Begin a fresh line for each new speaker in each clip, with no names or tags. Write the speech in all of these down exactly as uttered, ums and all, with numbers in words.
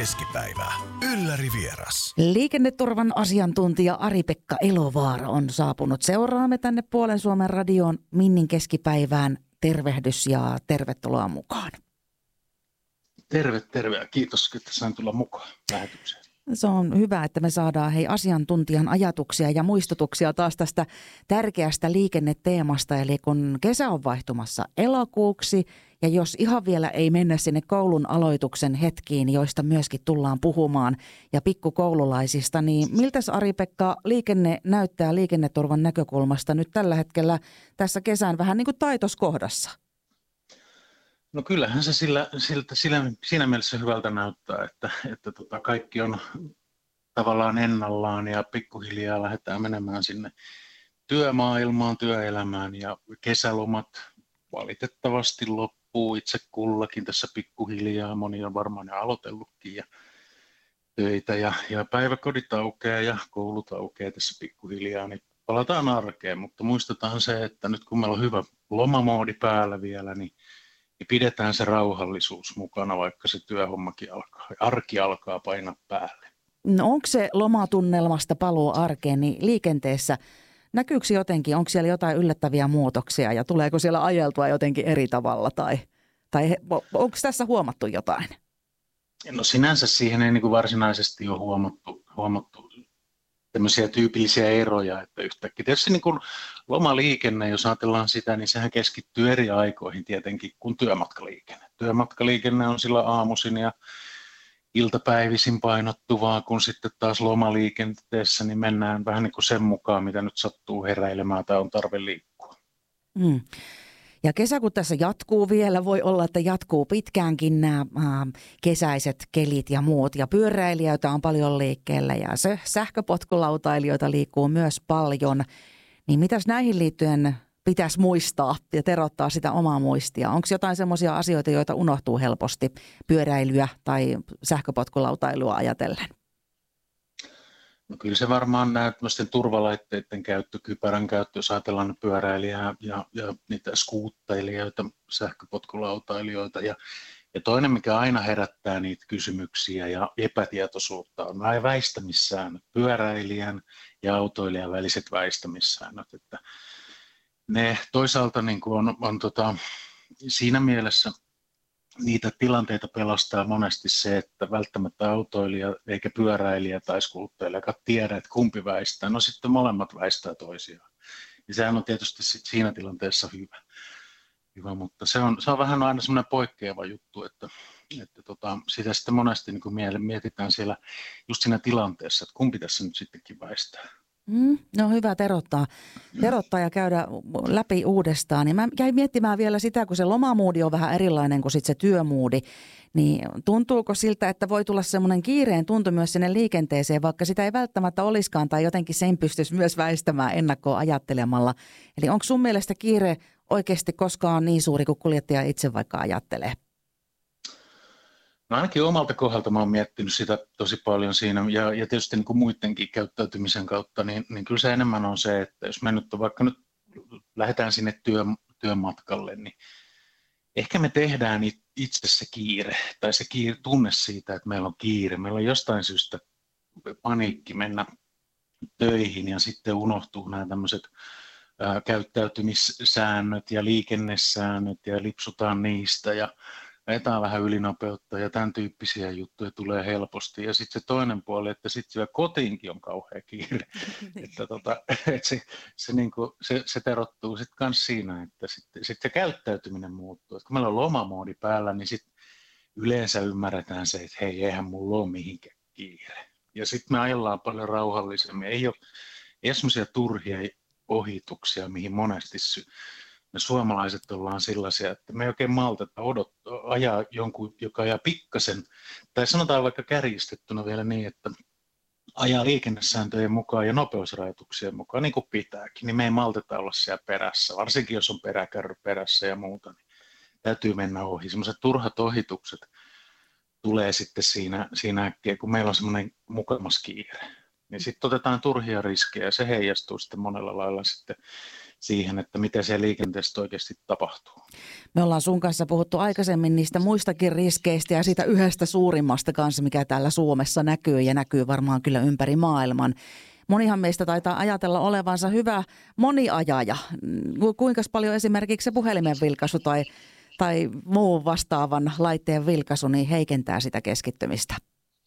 keskipäivä. Ylläri vieras.
Liikenneturvan asiantuntija Ari-Pekka Elovaara on saapunut. Seuraamme tänne Puolen Suomen radioon Minnin keskipäivään. Tervehdys ja tervetuloa mukaan.
Terve, terve ja kiitos, että sain tulla mukaan lähetykseen.
Se on hyvä, että me saadaan hei asiantuntijan ajatuksia ja muistutuksia taas tästä tärkeästä liikenneteemasta. Eli kun kesä on vaihtumassa elokuuksi ja jos ihan vielä ei mennä sinne koulun aloituksen hetkiin, joista myöskin tullaan puhumaan ja pikkukoululaisista, niin miltäs Ari-Pekka liikenne näyttää liikenneturvan näkökulmasta nyt tällä hetkellä tässä kesän vähän niin kuin taitoskohdassa?
No kyllähän se sillä, siltä, sillä, siinä mielessä hyvältä näyttää, että, että tota kaikki on tavallaan ennallaan ja pikkuhiljaa lähdetään menemään sinne työmaailmaan, työelämään ja kesälomat valitettavasti loppuu itse kullakin tässä pikkuhiljaa. Moni on varmaan jo aloitellutkin ja töitä ja, ja päiväkodit aukeaa ja koulut aukeaa tässä pikkuhiljaa, niin palataan arkeen, mutta muistetaan se, että nyt kun meillä on hyvä lomamoodi päällä vielä, niin niin pidetään se rauhallisuus mukana, vaikka se työhommakin alkaa, arki alkaa painaa päälle.
No onko se lomatunnelmasta paluu arkeen niin liikenteessä, näkyykö jotenkin, onko siellä jotain yllättäviä muutoksia ja tuleeko siellä ajeltua jotenkin eri tavalla tai, tai onko tässä huomattu jotain?
No sinänsä siihen ei niin kuin varsinaisesti ole huomattu, huomattu tämmöisiä tyypillisiä eroja, että yhtäkkiä. Tietysti niin kuin lomaliikenne, jos ajatellaan sitä, niin sehän keskittyy eri aikoihin tietenkin kuin työmatkaliikenne. Työmatkaliikenne on sillä aamuisin ja iltapäivisin painottuvaa, kun sitten taas lomaliikenteessä niin mennään vähän niin kuin sen mukaan, mitä nyt sattuu heräilemään tai on tarve liikkua.
Mm. Ja kesä kun tässä jatkuu vielä, voi olla, että jatkuu pitkäänkin nämä äh, kesäiset kelit ja muut. Ja pyöräilijöitä on paljon liikkeellä ja se sähköpotkulautailijoita liikkuu myös paljon. Niin mitäs näihin liittyen pitäisi muistaa ja terottaa sitä omaa muistia? Onko jotain semmoisia asioita, joita unohtuu helposti pyöräilyä tai sähköpotkulautailua ajatellen?
No kyllä se varmaan nämä turvalaitteiden käyttö, kypärän käyttö, jos ajatellaan pyöräilijää ja, ja niitä skuuttailijoita, sähköpotkulautailijoita. Ja, ja toinen, mikä aina herättää niitä kysymyksiä ja epätietoisuutta, on nämä väistämissäännöt, pyöräilijän ja autoilijan väliset väistämissäännöt. Että ne toisaalta niin kuin on, on tota, siinä mielessä niitä tilanteita pelastaa monesti se, että välttämättä autoilija eikä pyöräilijä tai skuutteilijakaan tiedä, että kumpi väistää. No sitten molemmat väistää toisiaan. Ja sehän on tietysti sit siinä tilanteessa hyvä. hyvä mutta se on, se on vähän aina semmoinen poikkeava juttu, että, että tota, sitä sitten monesti niin kuin mietitään siellä just siinä tilanteessa, että kumpi tässä nyt sittenkin väistää.
Mm, no hyvä terottaa, terottaa ja käydä läpi uudestaan. Ja mä jäin miettimään vielä sitä, kun se lomamuudi on vähän erilainen kuin sit se työmuudi, niin tuntuuko siltä, että voi tulla semmoinen kiireen tuntu myös sinne liikenteeseen, vaikka sitä ei välttämättä olisikaan tai jotenkin sen pystyisi myös väistämään ennakkoon ajattelemalla. Eli onko sun mielestä kiire oikeasti koskaan niin suuri kuin kuljettaja itse vaikka ajattelee?
No ainakin omalta kohdalta mä oon miettinyt sitä tosi paljon siinä ja, ja tietysti niin kuin muidenkin käyttäytymisen kautta, niin, niin kyllä se enemmän on se, että jos me nyt on, vaikka nyt lähdetään sinne työ, työmatkalle, niin ehkä me tehdään itse se kiire tai se kiire, tunne siitä, että meillä on kiire. Meillä on jostain syystä paniikki mennä töihin ja sitten unohtuu nämä tämmöiset ää, käyttäytymissäännöt ja liikennesäännöt ja lipsutaan niistä ja ajetaan vähän ylinopeutta ja tämän tyyppisiä juttuja tulee helposti. Ja sitten se toinen puoli, että sitten siellä kotiinkin on kauhea kiire. että tota, et se, se, niinku, se, se terottuu sitten myös siinä, että sitten sit se käyttäytyminen muuttuu. Et kun meillä on lomamoodi päällä, niin sitten yleensä ymmärretään se, että hei, eihän mulla ole mihinkään kiire. Ja sitten me ajellaan paljon rauhallisemmin. Ei ole, ei ole semmoisia turhia ohituksia, mihin monesti sy- me suomalaiset ollaan sellaisia, että me ei oikein malteta odottaa, ajaa jonkun, joka ajaa pikkasen, tai sanotaan vaikka kärjistettynä vielä niin, että ajaa liikennesääntöjen mukaan ja nopeusrajoituksien mukaan, niin kuin pitääkin, niin me ei malteta olla siellä perässä, varsinkin jos on peräkärry perässä ja muuta, niin täytyy mennä ohi. Sellaiset turhat ohitukset tulee sitten siinä, siinä äkkiä, kun meillä on semmoinen mukamas kiire. Niin sitten otetaan turhia riskejä ja se heijastuu sitten monella lailla sitten siihen, että miten se liikenteessä oikeasti tapahtuu.
Me ollaan sun kanssa puhuttu aikaisemmin niistä muistakin riskeistä ja siitä yhdestä suurimmasta kanssa, mikä täällä Suomessa näkyy ja näkyy varmaan kyllä ympäri maailman. Monihan meistä taitaa ajatella olevansa hyvä moniajaja. Kuinka paljon esimerkiksi se puhelimen vilkaisu tai, tai muu vastaavan laitteen vilkaisu niin heikentää sitä keskittymistä?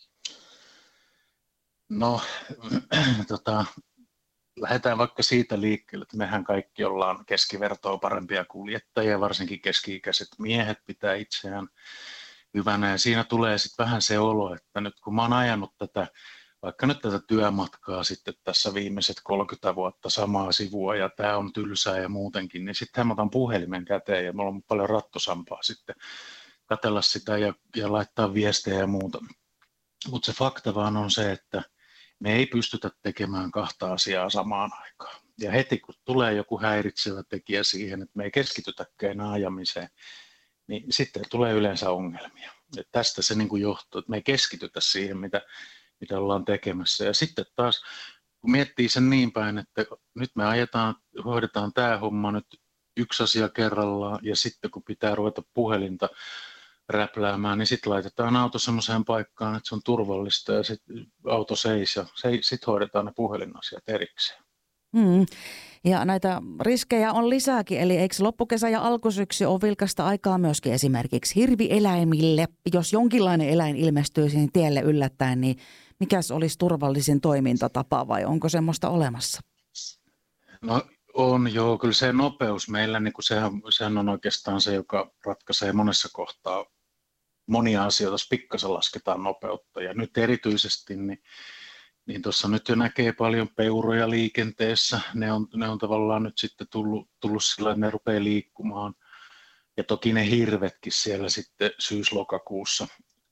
No, tota, lähdetään vaikka siitä liikkeelle, että mehän kaikki ollaan keskivertoa parempia kuljettajia, varsinkin keski-ikäiset miehet pitää itseään hyvänä. Ja siinä tulee sitten vähän se olo, että nyt kun mä oon ajanut tätä, vaikka nyt tätä työmatkaa sitten tässä viimeiset kolmekymmentä vuotta samaa sivua ja tämä on tylsää ja muutenkin, niin sitten mä otan puhelimen käteen ja mulla on paljon rattosampaa sitten katsella sitä ja, ja laittaa viestejä ja muuta. Mutta se fakta vaan on se, että me ei pystytä tekemään kahta asiaa samaan aikaan. Ja heti kun tulee joku häiritsevä tekijä siihen, että me ei keskitytäkään enää ajamiseen, niin sitten tulee yleensä ongelmia. Et tästä se niin kuin johtuu, että me ei keskitytä siihen, mitä, mitä ollaan tekemässä. Ja sitten taas, kun miettii sen niin päin, että nyt me ajetaan, hoidetaan tämä homma nyt yksi asia kerrallaan, ja sitten kun pitää ruveta puhelinta räpläämään, niin sitten laitetaan auto semmoiseen paikkaan, että se on turvallista ja sitten auto seis ja sitten hoidetaan ne puhelinasiat erikseen.
Hmm. Ja näitä riskejä on lisääkin, eli eikö loppukesä ja alkusyksy ole vilkasta aikaa myöskin esimerkiksi hirvieläimille? Jos jonkinlainen eläin ilmestyy siihen tielle yllättäen, niin mikäs olisi turvallisin toimintatapa vai onko semmoista olemassa?
No on joo, kyllä se nopeus meillä, niin sehän, sehän on oikeastaan se, joka ratkaisee monessa kohtaa monia asioita, jos pikkasen lasketaan nopeutta. Ja nyt erityisesti, niin, niin tuossa nyt jo näkee paljon peuroja liikenteessä. Ne on, ne on tavallaan nyt sitten tullut, tullut sillä, että ne rupeaa liikkumaan. Ja toki ne hirvetkin siellä sitten syys-lokakuussa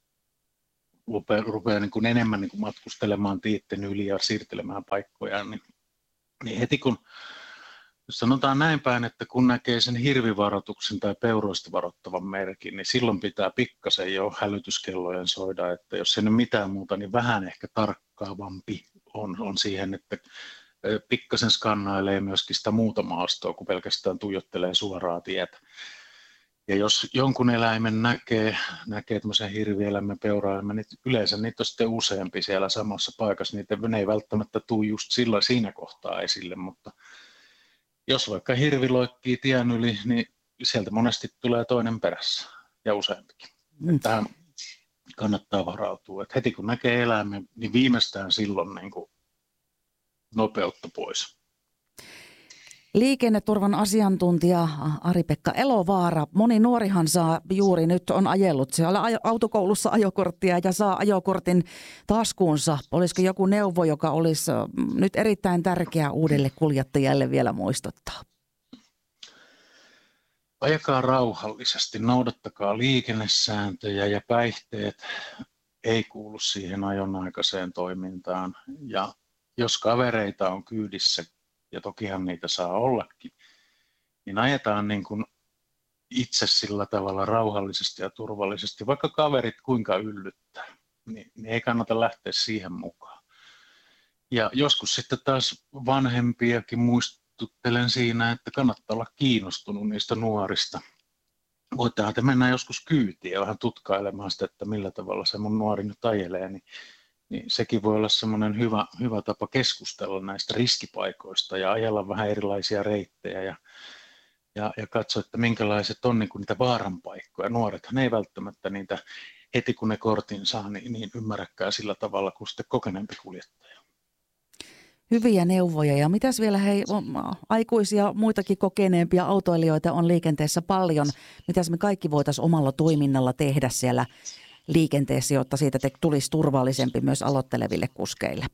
rupeaa, rupeaa niin kuin enemmän niin kuin matkustelemaan tiitten yli ja siirtelemään paikkoja. Niin, niin heti kun sanotaan näin päin, että kun näkee sen hirvivaroituksen tai peuroista varoittavan merkin, niin silloin pitää pikkasen jo hälytyskellojen soida, että jos ei nyt mitään muuta, niin vähän ehkä tarkkaavampi on, on siihen, että pikkasen skannailee myöskin sitä muuta maastoa, kun pelkästään tuijottelee suoraa tietä. Ja jos jonkun eläimen näkee, näkee tämmöisen hirvieläimen, peuraeläimen, niin yleensä niitä on sitten useampi siellä samassa paikassa. Niitä ne ei välttämättä tule just silloin siinä kohtaa esille, mutta jos vaikka hirvi loikkii tien yli, niin sieltä monesti tulee toinen perässä ja useampikin. Mm. Tähän kannattaa varautua. Et heti kun näkee eläimen, niin viimeistään silloin niin kuin nopeutta pois.
Liikenneturvan asiantuntija Ari-Pekka Elovaara. Moni nuorihan saa juuri nyt on ajellut siellä autokoulussa ajokorttia ja saa ajokortin taskuunsa. Olisiko joku neuvo, joka olisi nyt erittäin tärkeä uudelle kuljettajalle vielä muistuttaa?
Ajakaa rauhallisesti, noudattakaa liikennesääntöjä ja päihteet ei kuulu siihen ajonaikaiseen toimintaan. Ja jos kavereita on kyydissä, ja tokihan niitä saa ollakin, niin ajetaan niin kuin itse sillä tavalla rauhallisesti ja turvallisesti, vaikka kaverit kuinka yllyttää, niin, niin ei kannata lähteä siihen mukaan. Ja joskus sitten taas vanhempiakin muistuttelen siinä, että kannattaa olla kiinnostunut niistä nuorista. Voittehan te mennä joskus kyytiin ja vähän tutkailemaan sitä, että millä tavalla se mun nuori nyt ajelee, niin niin sekin voi olla semmoinen hyvä, hyvä tapa keskustella näistä riskipaikoista ja ajella vähän erilaisia reittejä ja, ja, ja katsoa, että minkälaiset on niin kuin niitä vaaranpaikkoja. Nuorethan ei välttämättä niitä heti kun ne kortin saa, niin, niin ymmärräkään sillä tavalla kuin sitten kokeneempi kuljettaja.
Hyviä neuvoja. Ja mitäs vielä hei, aikuisia muitakin kokeneempia autoilijoita on liikenteessä paljon. Mitäs me kaikki voitaisiin omalla toiminnalla tehdä siellä liikenteessä, jotta siitä tulisi turvallisempi myös aloitteleville kuskeille?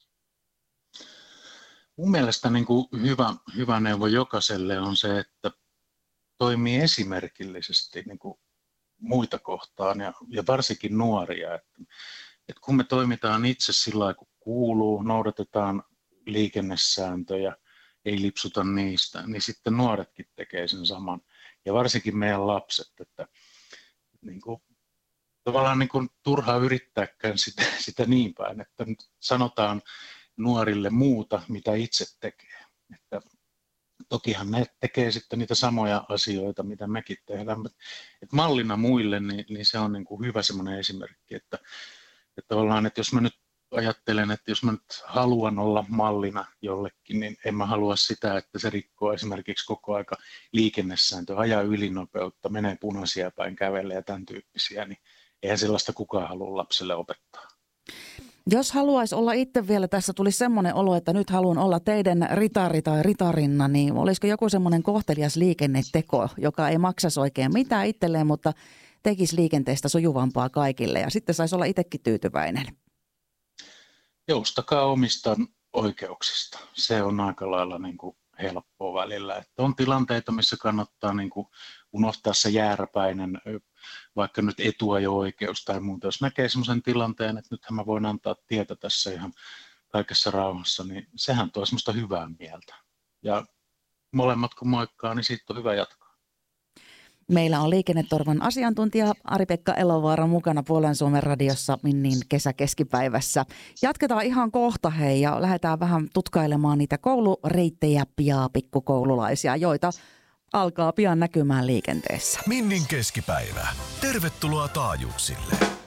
Mun mielestä niin kuin hyvä, hyvä neuvo jokaiselle on se, että toimii esimerkillisesti niin kuin muita kohtaan ja, ja varsinkin nuoria. Että, että kun me toimitaan itse sillä lailla, kun kuuluu, noudatetaan liikennesääntöjä, ei lipsuta niistä, niin sitten nuoretkin tekee sen saman. Ja varsinkin meidän lapset, että niin kuin tavallaan niin kuin turhaa yrittääkään sitä, sitä niin päin, että nyt sanotaan nuorille muuta, mitä itse tekee. Että tokihan ne tekee sitten niitä samoja asioita, mitä mekin tehdään. Et mallina muille, niin, niin se on niin kuin hyvä semmoinen esimerkki, että, että tavallaan, että jos mä nyt ajattelen, että jos mä nyt haluan olla mallina jollekin, niin en mä halua sitä, että se rikkoo esimerkiksi koko aika liikennesääntöä, ajaa ylinopeutta, menee punaisia päin, kävelee ja tämän tyyppisiä, niin eihän sellaista kukaan halua lapselle opettaa.
Jos haluaisi olla itse vielä, tässä tuli semmoinen olo, että nyt haluan olla teidän ritari tai ritarinna, niin olisiko joku semmoinen kohtelias liikenneteko, joka ei maksaisi oikein mitään itselleen, mutta tekisi liikenteestä sujuvampaa kaikille ja sitten saisi olla itsekin tyytyväinen?
Joustakaa omista oikeuksista. Se on aika lailla niin kuin helppoa välillä. Että on tilanteita, missä kannattaa niin kuin unohtaa se jääräpäinen, vaikka nyt etuajo-oikeus tai muuta. Jos näkee sellaisen tilanteen, että nythän mä voin antaa tietä tässä ihan kaikessa rauhassa, niin sehän tuo semmoista hyvää mieltä. Ja molemmat kun moikkaa, niin siitä on hyvä jatkaa.
Meillä on Liikennetorvan asiantuntija Ari-Pekka Elovaara mukana Puolen Suomen radiossa Minnin kesäkeskipäivässä. Jatketaan ihan kohta hei ja lähdetään vähän tutkailemaan niitä koulureittejä ja pikkukoululaisia, joita alkaa pian näkymään liikenteessä.
Minnin keskipäivä. Tervetuloa taajuuksille.